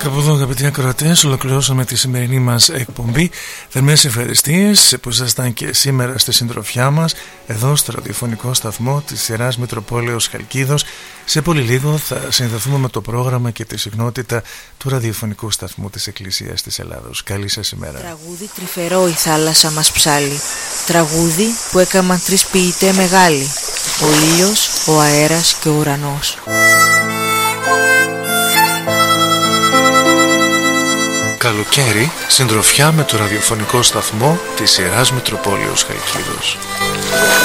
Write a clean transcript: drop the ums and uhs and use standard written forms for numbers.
Κάπου εδώ, αγαπητοί ακροατές, ολοκληρώσαμε τη σημερινή μας εκπομπή. Θερμές ευχαριστίες που ήσασταν και σήμερα στη συντροφιά μας εδώ στο ραδιοφωνικό σταθμό της Ιεράς Μητροπόλεως Χαλκίδος. Σε πολύ λίγο θα συνδεθούμε με το πρόγραμμα και τη συχνότητα του ραδιοφωνικού σταθμού της Εκκλησίας της Ελλάδος. Καλή σας ημέρα. Τραγούδι τρυφερό η θάλασσα μας ψάλει. Τραγούδι που έκαμαν τρεις ποιητέ μεγάλοι: ο ήλιος, ο αέρας και ο ουρανός. Καλοκαίρι, συντροφιά με το ραδιοφωνικό σταθμό της Ιεράς Μητροπόλεως Χαλκίδος.